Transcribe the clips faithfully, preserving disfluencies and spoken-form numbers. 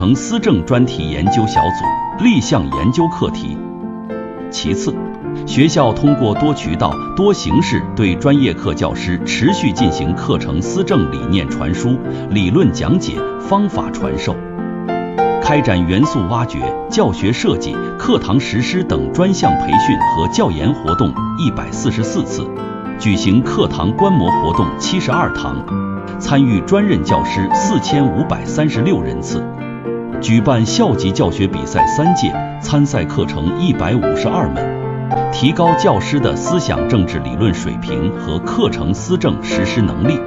成思政专题研究小组立项研究课题。其次，学校通过多渠道、多形式对专业课教师持续进行课程思政理念传输、理论讲解、方法传授，开展元素挖掘、教学设计、课堂实施等专项培训和教研活动一百四十四次，举行课堂观摩活动七十二堂，参与专任教师四千五百三十六人次，举办校级教学比赛三届，参赛课程一百五十二门。提高教师的思想政治理论水平和课程思政实施能力。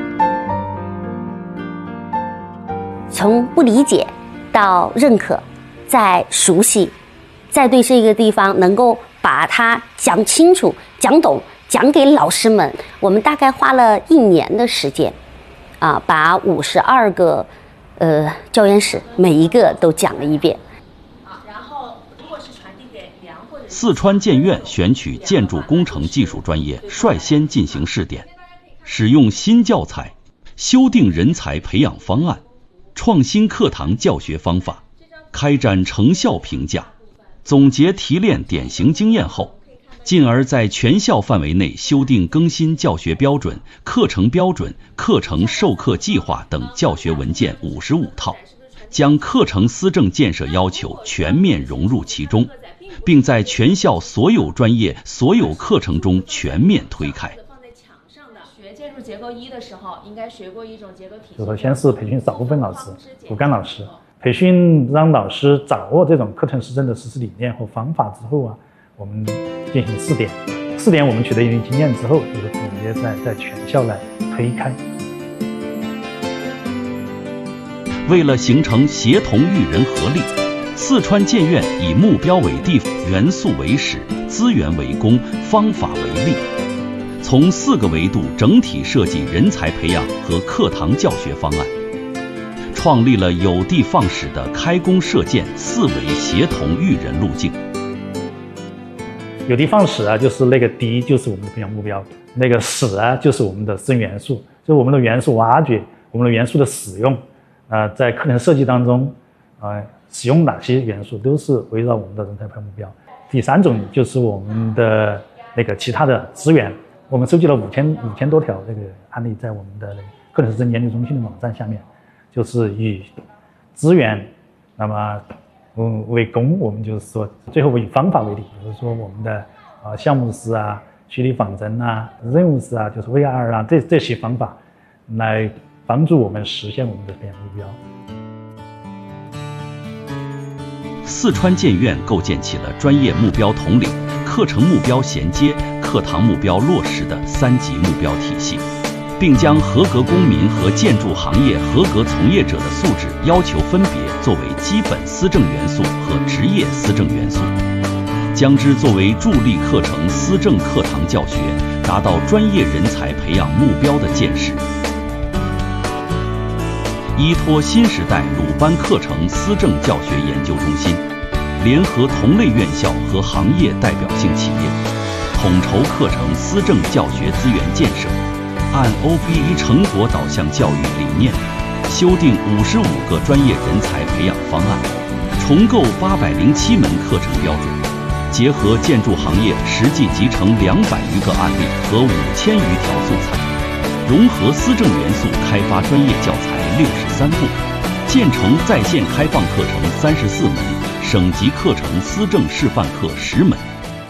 从不理解到认可，再熟悉，再对这个地方能够把它讲清楚、讲懂，讲给老师们。我们大概花了一年的时间，啊，把五十二个呃教研室每一个都讲了一遍。 四川建院选取建筑工程技术专业率先进行试点，使用新教材，修订人才培养方案，创新课堂教学方法，开展成效评价，总结提炼典型经验后，进而在全校范围内修订更新教学标准、课程标准、课程授课计划等教学文件五十五套，将课程思政建设要求全面融入其中，并在全校所有专业、所有课程中全面推开。 学建筑结构一的时候，应该学过一种结构体系。 就是先是培训少部分老师、骨干老师，培训让老师掌握这种课程思政的实施理念和方法之后啊，我们进行试点。试点我们取得一定经验之后，就是直接在在全校来推开。 为了形成协同育人合力，四川建院以目标为地，元素为始，资源为功，方法为力，从四个维度整体设计人才培养和课堂教学方案，创立了有的放矢的开工射箭四维协同育人路径。 有的放矢啊，就是那个的就是我们的培养目标，那个矢啊就是我们的生元素，就是我们的元素挖掘，我们的元素的使用，呃，在课程设计当中，呃。使用哪些元素都是围绕我们的人才培养目标。第三种就是我们的那个其他的资源，我们收集了五千五千多条这个案例，在我们的那个课程思政研究中心的网站下面，就是以资源，那么嗯为功，我们就是说最后以方法为例，比如说我们的啊项目式啊、虚拟仿真啊、任务式啊，就是 V R 啊这这些方法，来帮助我们实现我们的培养目标。 四川建院构建起了专业目标统领、课程目标衔接、课堂目标落实的三级目标体系，并将合格公民和建筑行业合格从业者的素质要求分别作为基本思政元素和职业思政元素，将之作为助力课程思政课堂教学达到专业人才培养目标的建设。依托新时代鲁班课程思政教学研究中心，联合同类院校和行业代表性企业，统筹课程思政教学资源建设，按 O B E 成果导向教育理念，修订五十五个专业人才培养方案，重构八百零七门课程标准，结合建筑行业实际集成两百余个案例和五千余条素材，融合思政元素开发专业教材六十三部，建成在线开放课程三十四门，省级课程思政示范课十门。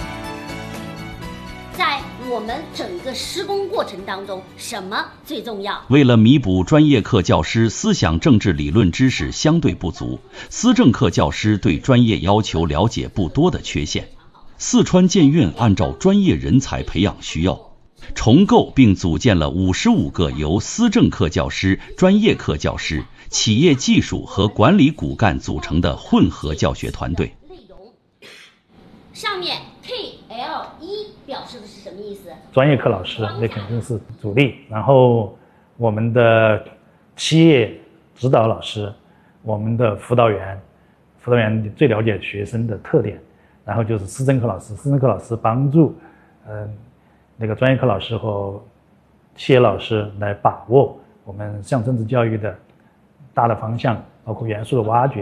在我们整个施工过程当中，什么最重要？ 为了弥补专业课教师思想政治理论知识相对不足，思政课教师对专业要求了解不多的缺陷，四川建院按照专业人才培养需要，重构并组建了五十五个由思政课教师、专业课教师、企业技术和管理骨干组成的混合教学团队。 上面 K L 一 表示的是什么意思？ 专业课老师那肯定是主力，然后我们的企业指导老师，我们的辅导员，辅导员最了解学生的特点，然后就是思政课老师，思政课老师帮助嗯。呃那个专业课老师和企业老师来把握我们向政治教育的大的方向包括元素的挖掘。